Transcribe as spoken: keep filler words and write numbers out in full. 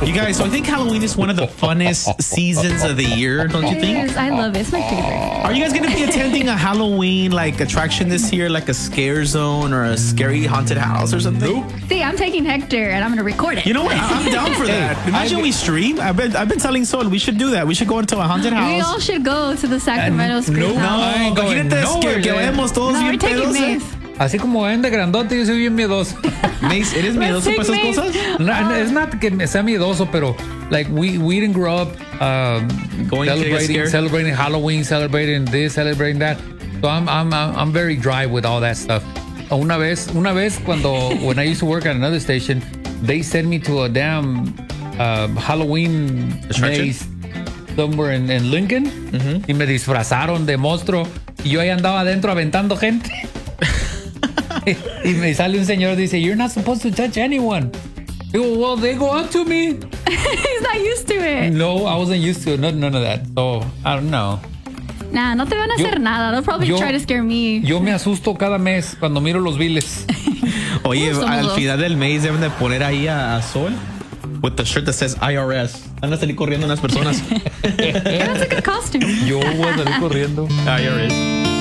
You guys, so I think Halloween is one of the funnest seasons of the year, don't you think? Yes, I love it. It's my favorite. Are you guys going to be attending a Halloween like attraction this year, like a scare zone or a scary haunted house or something? Nope. See, I'm taking Hector and I'm going to record it. You know what? I- I'm down for that. Imagine we stream. I've been, I've been telling Sol we should do that. We should go into a haunted house. We all should go to the Sacramento Scream no, House. I ain't going Imagínate nowhere, que, que man. vayamos todos No, bien we're taking pedos. eh. Mace. Así como ven de grandote, yo soy bien miedoso. Mace, ¿eres miedoso take para esas Mace. cosas? No, it's not que me sea miedoso, pero like we we didn't grow up um, Going to get celebrating scared? celebrating Halloween, celebrating this, celebrating that. So I'm I'm I'm I'm very dry with all that stuff. Una vez una vez cuando when I used to work at another station, they sent me to a damn uh, Halloween Attraction? maze somewhere in, in Lincoln y me disfrazaron de monstruo y yo ahí andaba adentro aventando gente. Y me sale un señor dice, "You're not supposed to touch anyone." Digo, well, they go up to me. He's not used to it. No, I wasn't used to it. No, none of that. So, I don't know. Nah, no te van a Yo- hacer nada. They'll probably yo- try to scare me. Yo me asusto cada mes cuando miro los biles. Oye, Somos al dos. final del mes deben de poner ahí a, a Sol with the shirt that says I R S. Van a salir corriendo unas personas. That's a good costume. Yo voy a salir corriendo. I R S.